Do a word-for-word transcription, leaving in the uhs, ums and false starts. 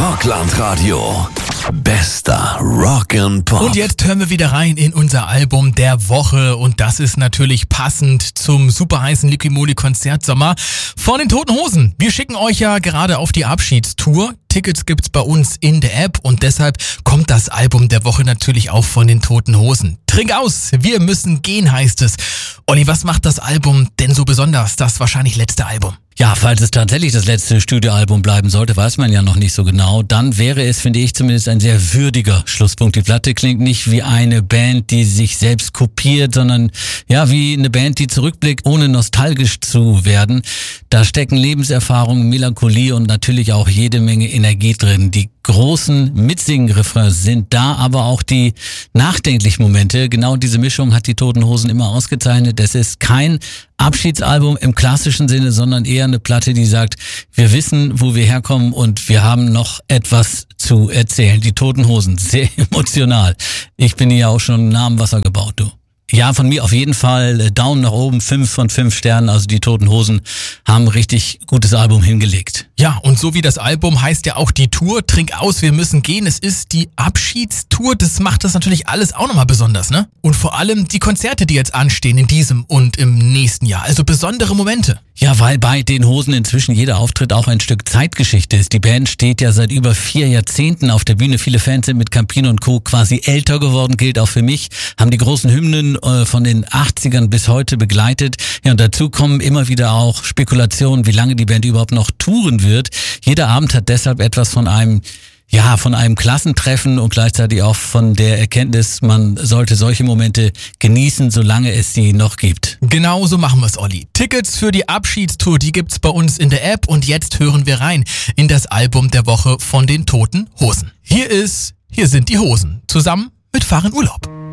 Rockland-Radio. Bester Rock'n'Pop. Und jetzt hören wir wieder rein in unser Album der Woche. Und das ist natürlich passend zum super heißen Liquimoli-Konzertsommer von den Toten Hosen. Wir schicken euch ja gerade auf die Abschiedstour. Tickets gibt's bei uns in der App und deshalb kommt das Album der Woche natürlich auch von den Toten Hosen. Trink aus, wir müssen gehen, heißt es. Olli, was macht das Album denn so besonders? Das wahrscheinlich letzte Album. Ja, falls es tatsächlich das letzte Studioalbum bleiben sollte, weiß man ja noch nicht so genau. Dann wäre es, finde ich, zumindest ein sehr würdiger Schlusspunkt. Die Platte klingt nicht wie eine Band, die sich selbst kopiert, sondern ja, wie eine Band, die zurückblickt, ohne nostalgisch zu werden. Da stecken Lebenserfahrung, Melancholie und natürlich auch jede Menge Energie drin. Die großen Mitsingen-Refrains sind da, aber auch die nachdenklichen Momente. Genau diese Mischung hat die Toten Hosen immer ausgezeichnet. Es ist kein Abschiedsalbum im klassischen Sinne, sondern eher eine Platte, die sagt, wir wissen, wo wir herkommen und wir haben noch etwas zu erzählen. Die Toten Hosen, sehr emotional. Ich bin hier auch schon nah am Wasser gebaut, du. Ja, von mir auf jeden Fall Daumen nach oben, fünf von fünf Sternen. Also die Toten Hosen haben ein richtig gutes Album hingelegt. Ja, und so wie das Album heißt ja auch die Tour, Trink aus, wir müssen gehen. Es ist die Abschiedstour, das macht das natürlich alles auch nochmal besonders, ne? Und vor allem die Konzerte, die jetzt anstehen in diesem und im nächsten Jahr, also besondere Momente. Ja, weil bei den Hosen inzwischen jeder Auftritt auch ein Stück Zeitgeschichte ist. Die Band steht ja seit über vier Jahrzehnten auf der Bühne. Viele Fans sind mit Campino und Co. quasi älter geworden, gilt auch für mich, haben die großen Hymnen äh, von den achtzigern bis heute begleitet. Ja, und dazu kommen immer wieder auch Spekulationen, wie lange die Band überhaupt noch touren wird. Jeder Abend hat deshalb etwas von einem Ja, von einem Klassentreffen und gleichzeitig auch von der Erkenntnis, man sollte solche Momente genießen, solange es sie noch gibt. Genau so machen wir's, Olli. Tickets für die Abschiedstour, die gibt's bei uns in der App und jetzt hören wir rein in das Album der Woche von den Toten Hosen. Hier ist, hier sind die Hosen, zusammen mit Fahr in Urlaub.